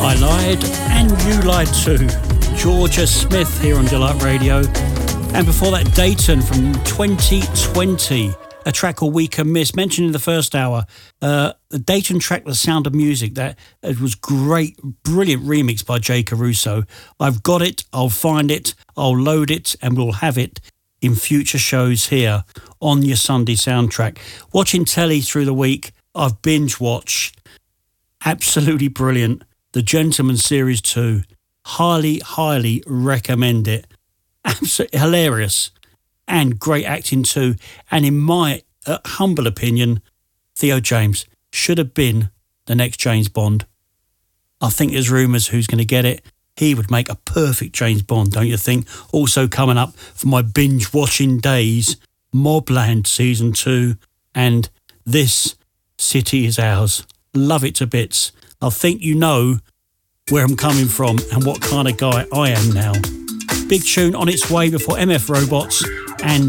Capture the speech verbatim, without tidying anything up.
I lied, and you lied too. Georgia Smith here on Delight Radio. And before that, Dayton from twenty twenty, a track called We Can Miss, mentioned in the first hour. Uh, the Dayton track, The Sound of Music, that it was great, brilliant remix by Jay Caruso. I've got it, I'll find it, I'll load it, and we'll have it in future shows here on your Sunday soundtrack. Watching telly through the week, I've binge watched. Absolutely brilliant. The Gentleman Series two. Highly, highly recommend it. Absolutely hilarious. And great acting too. And in my uh, humble opinion, Theo James should have been the next James Bond. I think there's rumours who's going to get it. He would make a perfect James Bond, don't you think? Also coming up for my binge watching days, Mobland Season two and This City Is Ours. Love it to bits. I think you know where I'm coming from and what kind of guy I am now. Big tune on its way before M F Robots and